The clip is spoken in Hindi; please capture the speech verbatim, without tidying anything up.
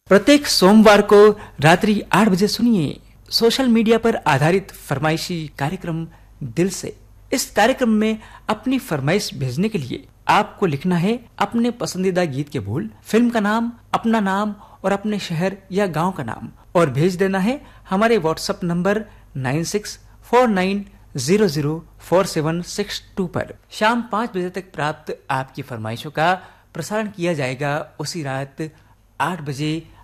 प्रत्येक सोमवार को रात्रि आठ बजे सुनिए सोशल मीडिया पर आधारित फरमाइशी कार्यक्रम दिल से। इस कार्यक्रम में अपनी फरमाइश भेजने के लिए आपको लिखना है अपने पसंदीदा गीत के बोल, फिल्म का नाम, अपना नाम और अपने शहर या गांव का नाम, और भेज देना है हमारे WhatsApp number nine six four nine zero zero four seven six to पर। शाम पाँच बजे तक प्राप्त आपकी फरमाइशों का प्रसारण किया जाएगा उसी रात आठ बजे